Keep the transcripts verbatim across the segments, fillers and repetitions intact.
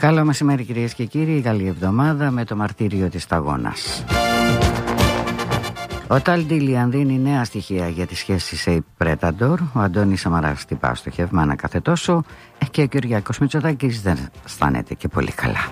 Καλό μεσημέρι κυρίες και κύριοι, καλή εβδομάδα με το μαρτύριο της σταγόνας. Ο Ταλντίλιαν δίνει νέα στοιχεία για τις σχέσεις Ape-Predator. Ο Αντώνης Σαμαράς τυπά στοχεύμα ανά κάθε τόσο και ο Κυριάκος Μητσοτάκης δεν αισθάνεται και πολύ καλά.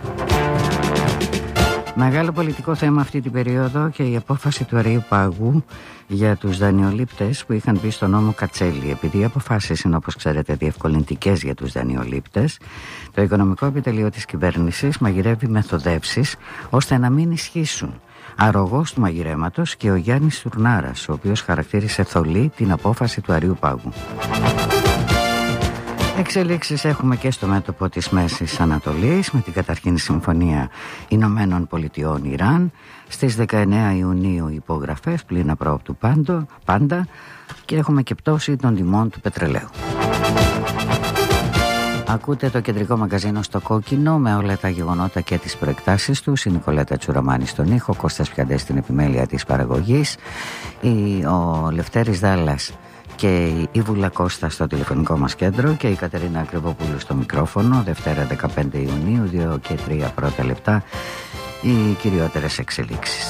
Μεγάλο πολιτικό θέμα αυτή την περίοδο και η απόφαση του Αριοπάγου για τους δανειολήπτες που είχαν μπει στο νόμο Κατσέλη. Επειδή οι αποφάσεις είναι, όπως ξέρετε, διευκολυντικές για τους δανειολήπτες, το οικονομικό επιτελείο της κυβέρνησης μαγειρεύει μεθοδεύσεις ώστε να μην ισχύσουν. Αρρωγός του μαγειρέματος και ο Γιάννης Τουρνάρας, ο οποίος χαρακτήρισε θολή την απόφαση του Αριοπάγου. Εξελίξεις έχουμε και στο μέτωπο της Μέσης Ανατολής με την καταρχήν συμφωνία Ηνωμένων Πολιτειών Ιράν. Στις δεκαεννέα Ιουνίου υπογραφές πλην απρόοπτου πάντα και έχουμε και πτώση των τιμών του πετρελαίου. Ακούτε το κεντρικό μαγκαζίνο στο κόκκινο με όλα τα γεγονότα και τις προεκτάσεις τους. Η Νικολέτα Τσουραμάνη στον ήχο, ο Κώστας Πιαντές στην επιμέλεια της παραγωγής, ο Λευτέρης Δάλλας και η Βούλα Κώστα στο τηλεφωνικό μας κέντρο και η Κατερίνα Ακριβοπούλου στο μικρόφωνο. Δευτέρα δεκαπέντε Ιουνίου, δύο και τρία πρώτα λεπτά, οι κυριότερες εξελίξεις.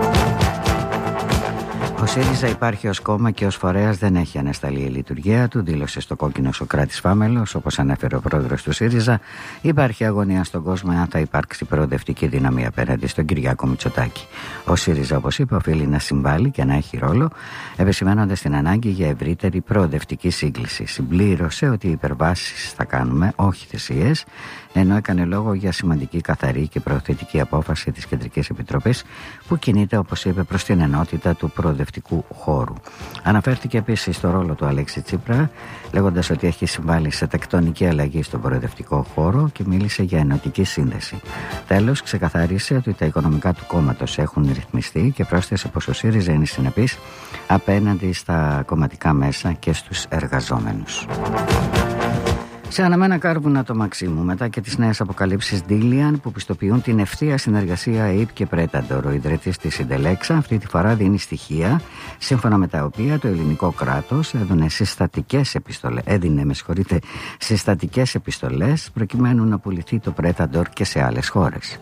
Ο ΣΥΡΙΖΑ υπάρχει ως κόμμα και ως φορέας δεν έχει ανασταλεί η λειτουργία του, δήλωσε στο κόκκινο Σωκράτης Φάμελος. Όπως ανέφερε ο πρόεδρος του ΣΥΡΙΖΑ, υπάρχει αγωνία στον κόσμο αν θα υπάρξει προοδευτική δύναμη απέναντι στον Κυριάκο Μητσοτάκη. Ο ΣΥΡΙΖΑ, όπως είπε, οφείλει να συμβάλλει και να έχει ρόλο, επισημαίνοντας την ανάγκη για ευρύτερη προοδευτική σύγκληση. Συμπλήρωσε ότι οι υπερβάσεις θα κάνουμε, όχι θυσίες, ενώ έκανε λόγο για σημαντική, καθαρή και προθετική απόφαση της Κεντρικής Επιτροπής που κινείται, όπως είπε, προς την ενότητα του προοδευτικού χώρου. Αναφέρθηκε επίσης στο ρόλο του Αλέξη Τσίπρα, λέγοντας ότι έχει συμβάλει σε τεκτονική αλλαγή στον προοδευτικό χώρο και μίλησε για ενωτική σύνδεση. Τέλος, ξεκαθάρισε ότι τα οικονομικά του κόμματος έχουν ρυθμιστεί και πρόσθεσε πως ο ΣΥΡΙΖΑ είναι συνεπής απέναντι στα κομματικά μέσα και στους εργαζόμενους. Σε αναμένα κάρβουνα το Μαξίμου, μετά και τις νέες αποκαλύψεις Ντίλιαν που πιστοποιούν την ευθεία συνεργασία Ape και Predator. Ο ιδρυτής της Συντελέξα αυτή τη φορά δίνει στοιχεία σύμφωνα με τα οποία το ελληνικό κράτος έδινε συστατικές επιστολές, έδινε, με συγχωρείτε, συστατικές επιστολές προκειμένου να πουληθεί το Predator και σε άλλες χώρες.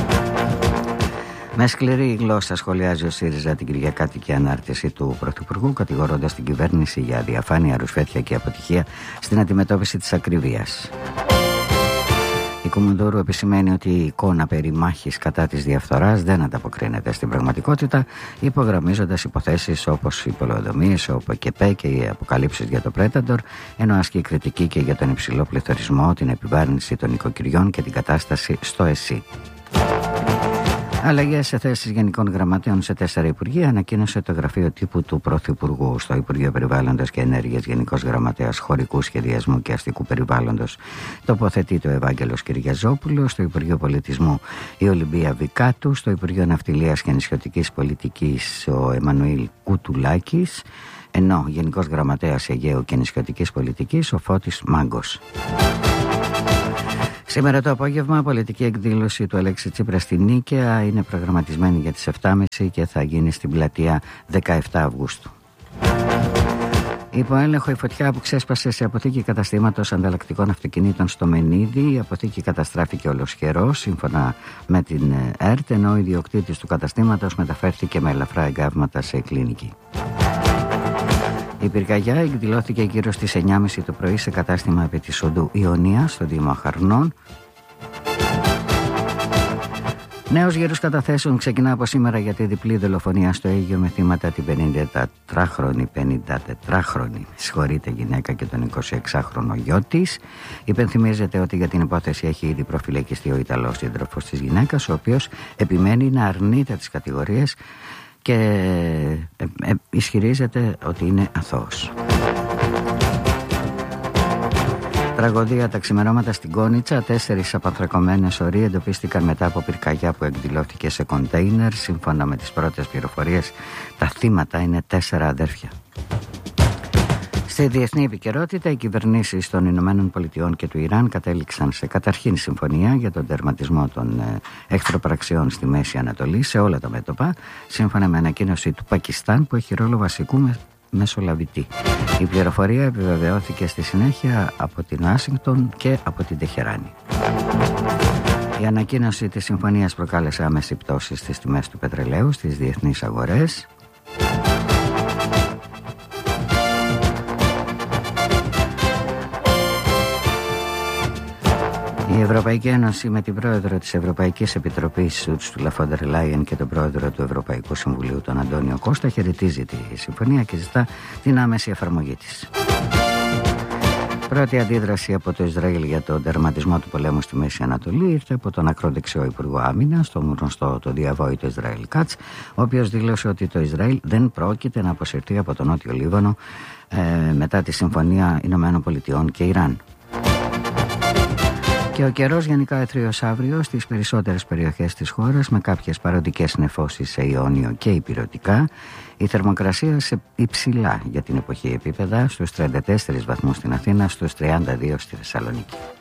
Με σκληρή γλώσσα σχολιάζει ο ΣΥΡΙΖΑ την κυριακάτικη ανάρτηση του Πρωθυπουργού, κατηγορώντας την κυβέρνηση για αδιαφάνεια, ρουσφέτια και αποτυχία στην αντιμετώπιση της ακρίβειας. Η Κουμουντούρου επισημαίνει ότι η εικόνα περί μάχης κατά της διαφθοράς δεν ανταποκρίνεται στην πραγματικότητα, υπογραμμίζοντας υποθέσεις όπως οι πολεοδομίες, ο ΠΚΠ και οι αποκαλύψεις για το Predator, ενώ ασκεί κριτική και για τον υψηλό πληθωρισμό, την επιβάρυνση των οικοκυριών και την κατάσταση στο ΕΣΥ. Αλλαγές σε θέσεις γενικών γραμματέων σε τέσσερα υπουργεία ανακοίνωσε το γραφείο τύπου του Πρωθυπουργού. Στο Υπουργείο Περιβάλλοντος και Ενέργειας Γενικός Γραμματέας Χωρικού Σχεδιασμού και Αστικού Περιβάλλοντος τοποθετείται ο Ευάγγελος Κυριαζόπουλος. Στο Υπουργείο Πολιτισμού η Ολυμπία Βικάτου. Στο Υπουργείο Ναυτιλίας και Νησιωτικής Πολιτικής ο Εμμανουήλ Κουτουλάκης. Ενώ Γενικός Γραμματέας Αιγαίου και Νησιωτικής Πολιτικής ο Φώτης Μάγκος. Σήμερα το απόγευμα πολιτική εκδήλωση του Αλέξη Τσίπρα στη Νίκαια είναι προγραμματισμένη για τις επτά και τριάντα και θα γίνει στην πλατεία δεκαεπτά Αυγούστου. Υπό έλεγχο η φωτιά που ξέσπασε σε αποθήκη καταστήματος ανταλλακτικών αυτοκινήτων στο Μενίδη. Η αποθήκη καταστράφηκε ολοσχερός σύμφωνα με την ΕΡΤ, ενώ ο ιδιοκτήτης του καταστήματος μεταφέρθηκε με ελαφρά εγκάβματα σε κλινική. Η πυρκαγιά εκδηλώθηκε γύρω στις εννιά και τριάντα το πρωί σε κατάστημα επί της οδού Ιωνία στο Δήμο Αχαρνών. Νέος γύρος καταθέσεων ξεκινά από σήμερα για τη διπλή δολοφονία στο Αίγυο με θύματα την πενηντατετράχρονη, πενηντατετράχρονη συγχωρείται γυναίκα και τον εικοσιεξάχρονο γιο της. Υπενθυμίζεται ότι για την υπόθεση έχει ήδη προφυλακιστεί ο Ιταλός σύντροφος της γυναίκας, ο οποίος επιμένει να αρνείται τις κατηγορίες και ε, ε, ισχυρίζεται ότι είναι αθώος. Τραγωδία τα ξημερώματα στην Κόνιτσα. Τέσσερις απανθρακωμένες οροί εντοπίστηκαν μετά από πυρκαγιά που εκδηλώθηκε σε κοντέινερ. Σύμφωνα με τις πρώτες πληροφορίες, τα θύματα είναι τέσσερα αδέρφια. Στη διεθνή επικαιρότητα, οι κυβερνήσεις των Ηνωμένων Πολιτειών και του Ιράν κατέληξαν σε καταρχήν συμφωνία για τον τερματισμό των εχθροπραξιών στη Μέση Ανατολή σε όλα τα μέτωπα, σύμφωνα με ανακοίνωση του Πακιστάν που έχει ρόλο βασικού μεσολαβητή. Η πληροφορία επιβεβαιώθηκε στη συνέχεια από την Ουάσιγκτον και από την Τεχεράνη. Η ανακοίνωση της συμφωνίας προκάλεσε άμεση πτώση στις τιμές του πετρελαίου στις διεθνείς αγορές. Η Ευρωπαϊκή Ένωση με την πρόεδρο της Ευρωπαϊκής Επιτροπής Ursula von der Leyen και τον πρόεδρο του Ευρωπαϊκού Συμβουλίου τον Αντώνιο Κώστα χαιρετίζει τη συμφωνία και ζητά την άμεση εφαρμογή της. Πρώτη αντίδραση από το Ισραήλ για τον τερματισμό του πολέμου στη Μέση Ανατολή ήρθε από τον ακροδεξιό Υπουργό Άμυνας, τον γνωστό το διαβόητο Ισραήλ Κάτς, ο οποίος δήλωσε ότι το Ισραήλ δεν πρόκειται να αποσυρθεί από τον Νότιο Λίβανο ε, μετά τη συμφωνία Ηνωμένων Πολιτειών και Ιράν. Και ο καιρός γενικά εθρίος αύριο στις περισσότερες περιοχές της χώρας με κάποιες παροντικές νεφώσεις σε Ιόνιο και Ηπειρωτικά. Η θερμοκρασία σε υψηλά για την εποχή επίπεδα στους τριάντα τέσσερις βαθμούς στην Αθήνα, στους τριάντα δύο στη Θεσσαλονίκη.